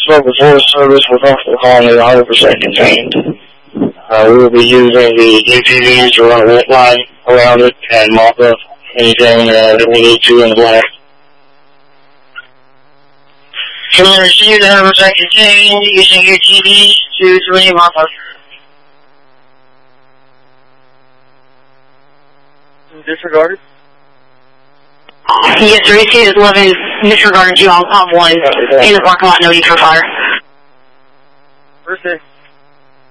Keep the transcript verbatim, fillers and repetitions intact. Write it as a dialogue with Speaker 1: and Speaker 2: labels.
Speaker 1: Spoke with Forest Service. We're comfortable calling it one hundred percent contained. Uh, we will be using the U T Vs to run a wet line around it and mop up anything uh, that we need to in the blast. So we received one hundred percent contained using U T Vs to three mop up.
Speaker 2: Disregarded?
Speaker 3: Yes, sir. Received is eleven, disregarded you on pump one in the parking lot, no need for fire.
Speaker 2: First day.